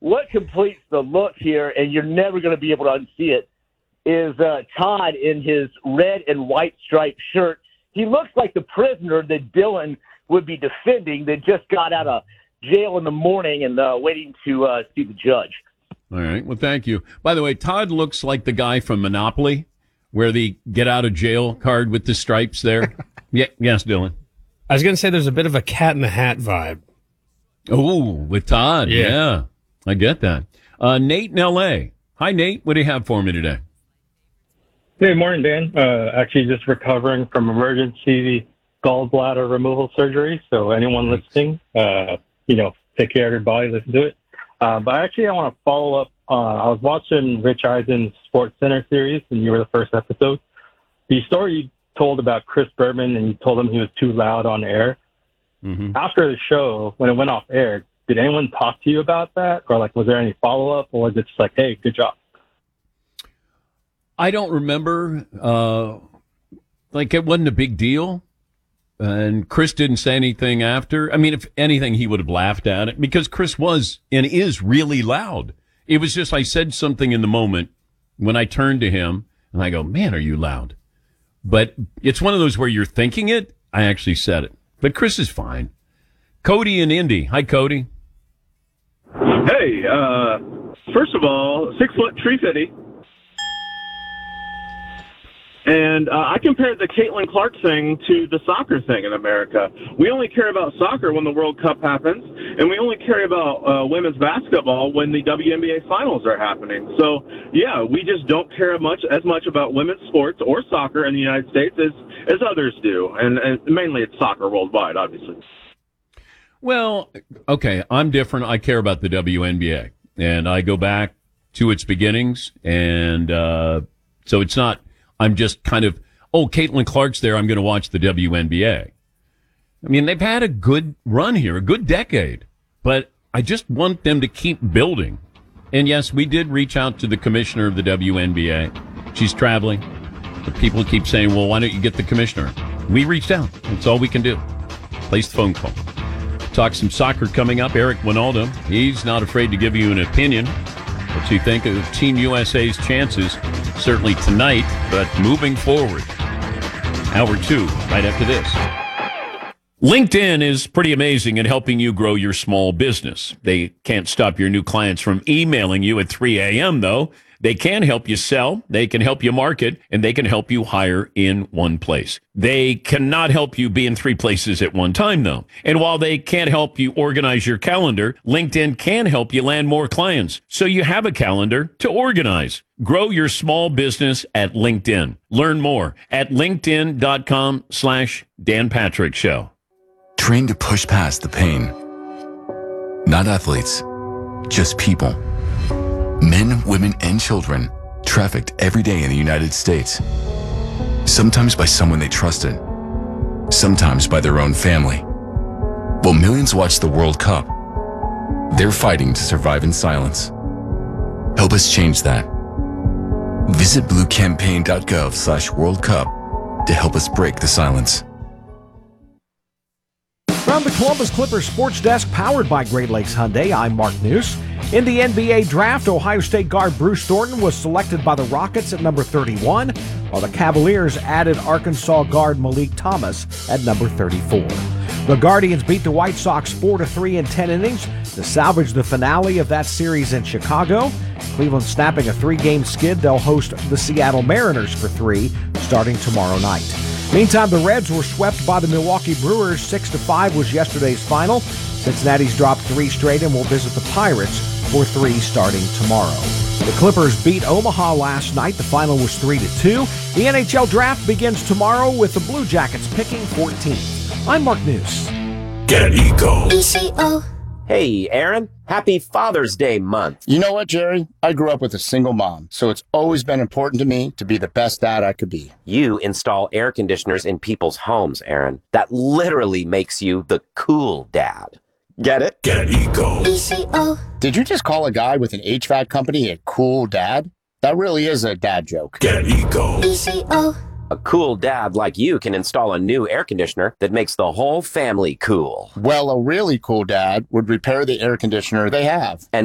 what completes the look here, and you're never going to be able to unsee it, is Todd in his red and white striped shirt. He looks like the prisoner that Dylan would be defending that just got out of jail in the morning and waiting to see the judge. All right. Well, thank you. By the way, Todd looks like the guy from Monopoly, where the get out of jail card with the stripes there. Yeah. Yes, Dylan. I was going to say there's a bit of a Cat in the Hat vibe. Oh, with Todd. Yeah. I get that. Nate in L.A. Hi, Nate. What do you have for me today? Hey, morning, Dan. Actually, just recovering from emergency gallbladder removal surgery. So anyone listening, take care of your body, listen to it. But actually, I want to follow up. I was watching Rich Eisen's Sports Center series, and you were the first episode. The story you told about Chris Berman, and you told him he was too loud on air. Mm-hmm. After the show, when it went off air, did anyone talk to you about that? Or, was there any follow-up? Or was it just hey, good job? I don't remember. It wasn't a big deal. And Chris didn't say anything after. I mean, if anything, he would have laughed at it because Chris was and is really loud. It was just I said something in the moment when I turned to him and I go, man, are you loud? But it's one of those where you're thinking it. I actually said it. But Chris is fine. Cody in Indy. Hi, Cody. Hey, first of all, 6 foot tree fitty. And I compared the Caitlin Clark thing to the soccer thing in America. We only care about soccer when the World Cup happens, and we only care about women's basketball when the WNBA finals are happening. So, yeah, we just don't care as much about women's sports or soccer in the United States as others do. And mainly it's soccer worldwide, obviously. Well, okay, I'm different. I care about the WNBA, and I go back to its beginnings, and so it's not I'm just kind of, Caitlin Clark's there, I'm going to watch the WNBA. I mean, they've had a good run here, a good decade, but I just want them to keep building. And yes, we did reach out to the commissioner of the WNBA. She's traveling. But people keep saying, well, why don't you get the commissioner? We reached out. That's all we can do. Place the phone call. Talk some soccer coming up. Eric Winaldo, he's not afraid to give you an opinion. What you think of Team USA's chances, certainly tonight, but moving forward. Hour 2, right after this. LinkedIn is pretty amazing at helping you grow your small business. They can't stop your new clients from emailing you at 3 a.m., though. They can help you sell, they can help you market, and they can help you hire in one place. They cannot help you be in 3 places at one time, though. And while they can't help you organize your calendar, LinkedIn can help you land more clients, so you have a calendar to organize. Grow your small business at LinkedIn. Learn more at linkedin.com/Dan Patrick Show. Trained to push past the pain. Not athletes, just people. Men, women, and children trafficked every day in the United States. Sometimes by someone they trusted, sometimes by their own family. While millions watch the World Cup, they're fighting to survive in silence. Help us change that. Visit bluecampaign.gov/World Cup to help us break the silence. From the Columbus Clippers Sports Desk, powered by Great Lakes Hyundai, I'm Mark News. In the NBA draft, Ohio State guard Bruce Thornton was selected by the Rockets at number 31, while the Cavaliers added Arkansas guard Malik Thomas at number 34. The Guardians beat the White Sox 4-3 in 10 innings to salvage the finale of that series in Chicago. Cleveland snapping a 3-game skid. They'll host the Seattle Mariners for 3 starting tomorrow night. Meantime, the Reds were swept by the Milwaukee Brewers. 6-5 was yesterday's final. Cincinnati's dropped 3 straight and will visit the Pirates for 3 starting tomorrow. The Clippers beat Omaha last night. The final was 3-2. The NHL draft begins tomorrow with the Blue Jackets picking 14th. I'm Mark News. Get Eco. ECO. Hey, Aaron. Happy Father's Day month. You know what, Jerry? I grew up with a single mom, so it's always been important to me to be the best dad I could be. You install air conditioners in people's homes, Aaron. That literally makes you the cool dad. Get it? Get Eco. ECO. Did you just call a guy with an HVAC company a cool dad? That really is a dad joke. Get Eco. ECO. A cool dad like you can install a new air conditioner that makes the whole family cool. Well, a really cool dad would repair the air conditioner they have. And